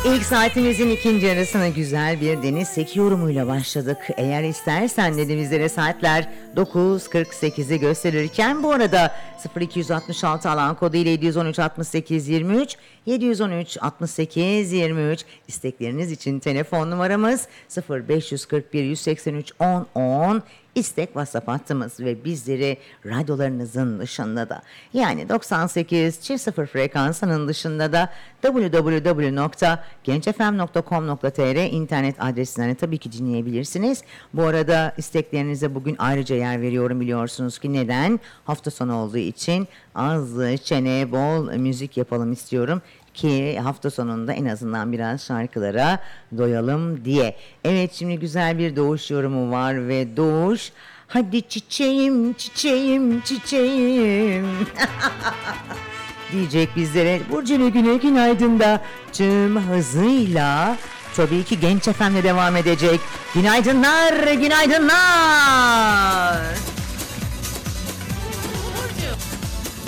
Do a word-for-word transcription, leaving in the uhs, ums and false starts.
İlk saatimizin ikinci yarısına güzel bir Deniz Seki yorumuyla başladık. Eğer istersen dedi bizlere saatler dokuz kırk sekizi gösterirken bu arada sıfır iki altı altı alan kodu ile yedi yüz on üç altmış sekiz yirmi üç yedi yüz on üç altmış sekiz yirmi üç istekleriniz için telefon numaramız sıfır beş kırk bir yüz seksen üç on on istek WhatsApp hattımız ve bizleri radyolarınızın dışında da yani doksan sekiz çift sıfır frekansının dışında da double-u double-u double-u nokta gencefem nokta com nokta tr internet adresinden tabii ki dinleyebilirsiniz. Bu arada isteklerinize bugün ayrıca yer veriyorum, biliyorsunuz ki neden? Hafta sonu olduğu için az çene bol müzik yapalım istiyorum ki hafta sonunda en azından biraz şarkılara doyalım diye. Evet, şimdi güzel bir Doğuş yorumu var ve Doğuş, hadi çiçeğim çiçeğim çiçeğim diyecek bizlere. Burcu Güne günaydın da tüm hızıyla tabii ki Genç Efem'le devam edecek. Günaydınlar, günaydınlar.